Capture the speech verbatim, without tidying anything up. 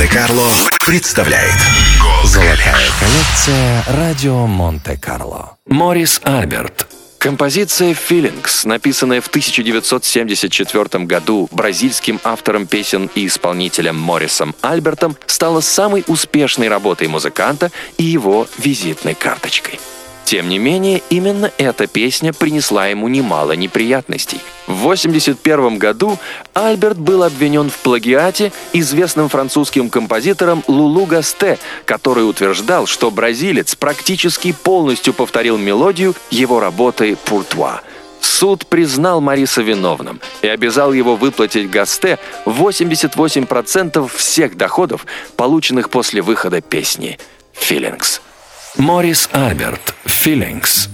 Монте-Карло представляет Золотая коллекция радио Монте-Карло. Морис Альберт. Композиция «Feelings», написанная в тысяча девятьсот семьдесят четвёртом году бразильским автором песен и исполнителем Морисом Альбертом, стала самой успешной работой музыканта и его визитной карточкой. Тем не менее, именно эта песня принесла ему немало неприятностей. В восемьдесят первом году Альберт был обвинен в плагиате известным французским композитором Лулу Гасте, который утверждал, что бразилец практически полностью повторил мелодию его работы «Pour toi». Суд признал Мориса виновным и обязал его выплатить Гасте восемьдесят восемь процентов всех доходов, полученных после выхода песни «Feelings». Морис Альберт, «Feelings».